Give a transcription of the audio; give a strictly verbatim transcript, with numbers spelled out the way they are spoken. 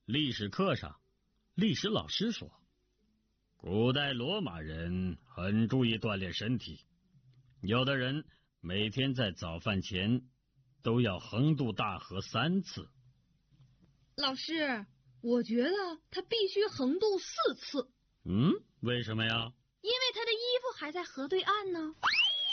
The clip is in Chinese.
历史课上，历史老师说，古代罗马人很注意锻炼身体，有的人每天在早饭前都要横渡大河三次。 老师，我觉得他必须横渡四次。 嗯，为什么呀？ 因为他的衣服还在河对岸呢。